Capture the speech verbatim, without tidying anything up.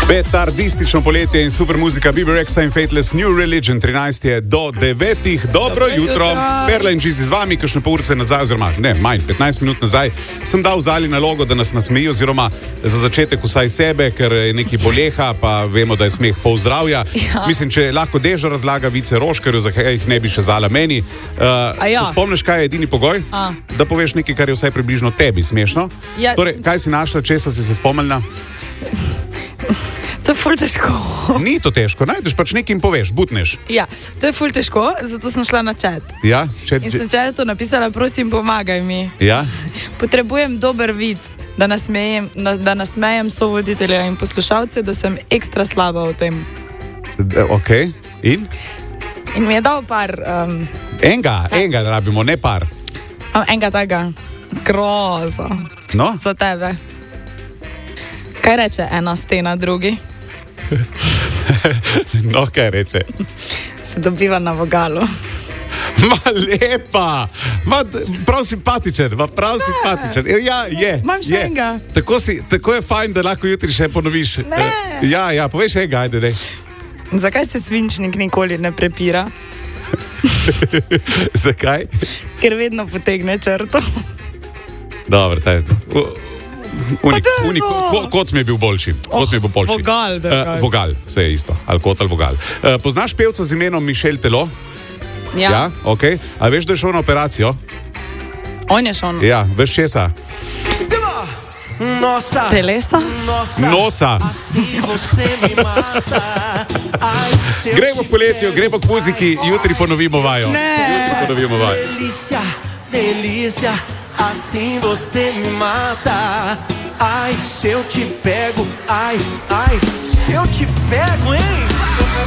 Petardistično poletje in super muzika B B Rexa in Fateless New Religion. trinajst je do devetih. Dobro, Dobro jutro. jutro. Perla in Čizi z vami, kakšne pol ure nazaj, oziroma ne, manj, petnajst minut nazaj, sem dal Zali nalogo, da nas nasmeji, oziroma za začetek vsaj sebe, ker je neki boleha, pa vemo, da je smeh pol zdravja. Ja. Mislim, če lahko Dežo razlaga vice Roškarju, zakaj jih ne bi še Zala meni. Uh, ja. Se spomniš, kaj je edini pogoj? A. Da poveš nekaj, kar je vsaj približno tebi smešno. Ja. Torej, kaj si našla, česa si se spomnila? To je ful težko. Ni to težko, najdeš pač nekaj in poveš, butneš. Ja, to je ful težko, zato sem šla na chat. Ja, chat. In sem chatu napisala, prosim, pomagaj mi. Ja. Potrebujem dober vic, da nasmejem, da nasmejem sovoditelja in poslušalce, da sem ekstra slaba v tem. Ok, in? In mi je dal par... Um, enga, tak. enga rabimo, ne par. Enga tega, grozo. No? Za tebe. Kaj reče ena stena drugi? No, kaj reče? Se dobiva na vogalu. Ma lepa, ma prav simpatičen, ma prav ne. simpatičen. Ja, je. Imam še je. enega. Tako, si, tako je fajn, da lahko jutri še ponoviš. Ne. Ja, ja, poveš enega, ajde, dej. Zakaj se svinčnik nikoli ne prepira? Zakaj? Ker vedno potegne črto. Dobro, taj je to. Unik, unik, ko, kot mi je bil boljši. Kot mi je bil boljši. Vogal, uh, vogal, vse je isto. Ali kot ali vogal. Uh, poznaš pevca z imenom Michel Telot? Ja. Ja, ok. A veš, da je šel na operacijo? On je šel. Ja, veš česa? Nosa. Telesa? Nosa. Nosa. Gremo k poletju, gremo k muziki, jutri ponovimo vajo. Ne. Jutri ponovimo vajo. Delícia, delícia. Assim você me mata. Ai, se eu te pego, ai, ai, se eu te pego, hein?